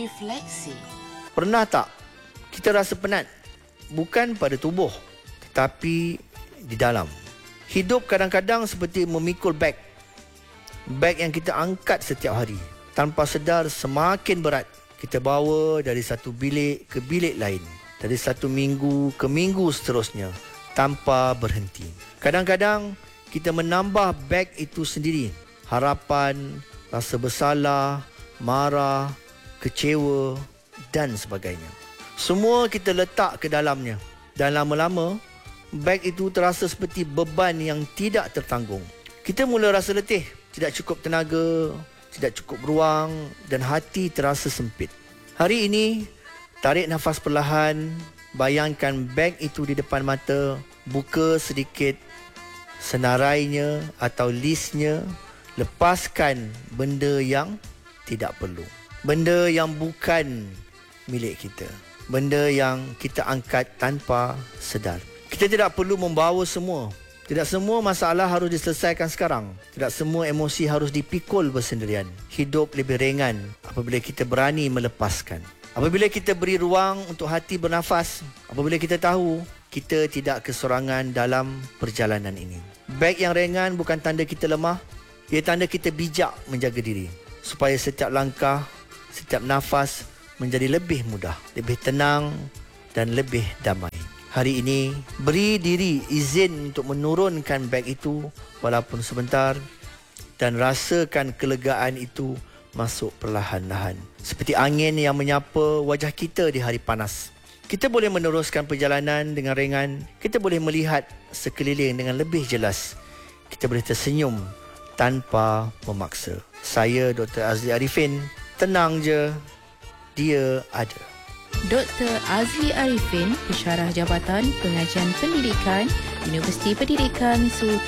Refleksi. Pernah tak kita rasa penat? Bukan pada tubuh, tetapi di dalam. Hidup kadang-kadang seperti memikul beg. Beg yang kita angkat setiap hari. Tanpa sedar semakin berat kita bawa dari satu bilik ke bilik lain. Dari satu minggu ke minggu seterusnya. Tanpa berhenti. Kadang-kadang kita menambah beg itu sendiri. Harapan, rasa bersalah, marah, kecewa dan sebagainya. Semua kita letak ke dalamnya. Dan lama-lama, beg itu terasa seperti beban yang tidak tertanggung. Kita mula rasa letih, tidak cukup tenaga, tidak cukup ruang dan hati terasa sempit. Hari ini, tarik nafas perlahan, bayangkan beg itu di depan mata, buka sedikit senarainya atau listnya, lepaskan benda yang tidak perlu. Benda yang bukan milik kita. Benda yang kita angkat tanpa sedar. Kita tidak perlu membawa semua. Tidak semua masalah harus diselesaikan sekarang. Tidak semua emosi harus dipikul bersendirian. Hidup lebih ringan apabila kita berani melepaskan. Apabila kita beri ruang untuk hati bernafas. Apabila kita tahu kita tidak kesorangan dalam perjalanan ini. Beg yang ringan bukan tanda kita lemah. Ia tanda kita bijak menjaga diri. Supaya setiap langkah, setiap nafas menjadi lebih mudah, lebih tenang dan lebih damai. Hari ini, beri diri izin untuk menurunkan beg itu walaupun sebentar dan rasakan kelegaan itu masuk perlahan-lahan. Seperti angin yang menyapa wajah kita di hari panas. Kita boleh meneruskan perjalanan dengan ringan. Kita boleh melihat sekeliling dengan lebih jelas. Kita boleh tersenyum tanpa memaksa. Saya Dr. Azli Arifin. Tenang je, dia ada. Dr. Azli Arifin, Pensyarah Jabatan Pengajian Pendidikan, Universiti Pendidikan Sultan